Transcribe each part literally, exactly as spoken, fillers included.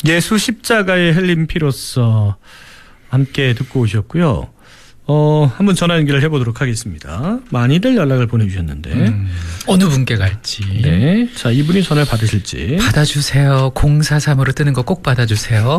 예수 십자가의 흘린 피로써 함께 듣고 오셨고요. 어, 한번 전화 연결을 해보도록 하겠습니다. 많이들 연락을 보내주셨는데 음, 어느 분께 갈지. 네, 자 이분이 전화를 받으실지. 받아주세요. 공사삼으로 뜨는 거 꼭 받아주세요.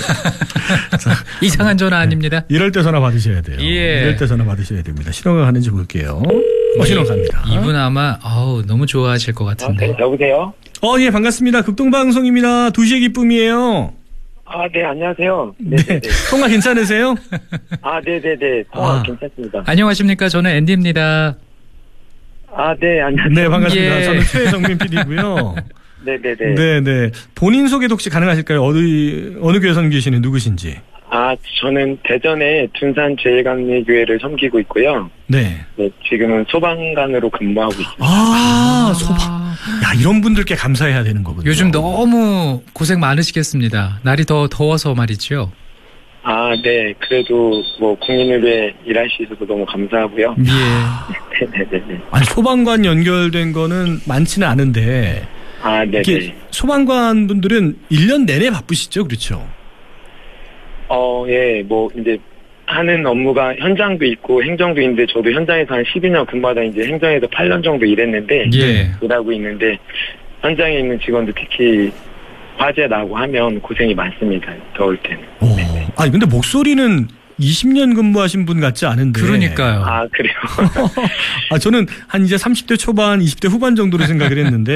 이상한 전화 아닙니다. 네, 이럴 때 전화 받으셔야 돼요. 예. 이럴 때 전화 받으셔야 됩니다. 신호가 가는지 볼게요. 어, 신호 갑니다. 이분 아마 어우, 너무 좋아하실 것 같은데. 아, 네, 여보세요? 어, 예, 반갑습니다. 극동방송입니다. 두 시의 기쁨이에요. 아, 네, 안녕하세요. 네, 네네네. 통화 괜찮으세요? 아, 네네네. 통화 아. 괜찮습니다. 안녕하십니까. 저는 앤디입니다. 아, 네, 안녕하세요. 네, 반갑습니다. 예. 저는 최정민 피디고요. 네네네. 네, 네. 본인 소개도 혹시 가능하실까요? 어디, 어느 교회 섬기시는 누구신지? 아, 저는 대전의 둔산제일감리교회를 섬기고 있고요. 네. 네, 지금은 소방관으로 근무하고 있습니다. 아, 소방. 야, 이런 분들께 감사해야 되는 거거든요. 요즘 너무 고생 많으시겠습니다. 날이 더 더워서 말이죠. 아, 네. 그래도 뭐 국민을 위해 일할 수 있어서 너무 감사하고요. 예. 네네네. 아니, 소방관 연결된 거는 많지는 않은데. 아, 네네. 이게 소방관 분들은 일 년 내내 바쁘시죠? 그렇죠? 어, 예, 뭐, 이제, 하는 업무가 현장도 있고 행정도 있는데, 저도 현장에서 한 십이 년 근무하다 이제 행정에서 팔 년 정도 일했는데, 예. 일하고 있는데, 현장에 있는 직원들 특히 화재 나고 하면 고생이 많습니다. 더울 때는. 오. 아니, 근데 목소리는 이십 년 근무하신 분 같지 않은데. 그러니까요. 아, 그래요? 아, 저는 한 이제 삼십 대 초반, 이십 대 후반 정도로 생각을 했는데.